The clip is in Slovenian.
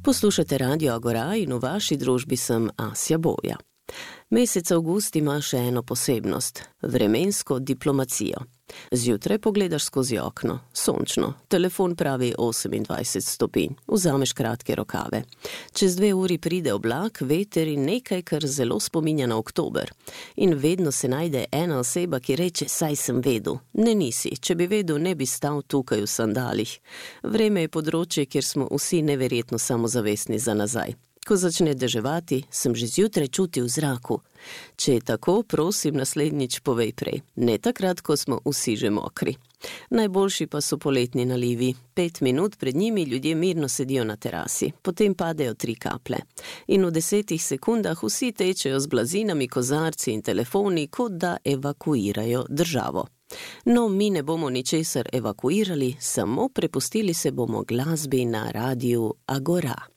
Poslušate Radio Agora in v vaši družbi sem Asja Boja. Mesec avgust ima še eno posebnost – vremensko diplomacijo. Zjutraj pogledaš skozi okno, sončno, telefon pravi 28 stopinj, vzameš kratke rokave. Čez 2 uri pride oblak, veter in nekaj, kar zelo spominja na oktober. In vedno se najde ena oseba, ki reče, saj sem vedel. Ne nisi, če bi vedel, ne bi stal tukaj v sandalih. Vreme je področje, kjer smo vsi neverjetno samozavestni za nazaj. Ko začne deževati, sem že zjutraj čutil v zraku. Če je tako, prosim, naslednjič povej prej. Ne takrat, ko smo vsi že mokri. Najboljši pa so poletni nalivi. 5 minut pred njimi ljudje mirno sedijo na terasi, potem padejo 3 kaplje. In v 10 sekundah vsi tečejo z blazinami, kozarci in telefoni, kot da evakuirajo državo. No, mi ne bomo ničesar evakuirali, samo prepustili se bomo glasbi na Radiu Agora.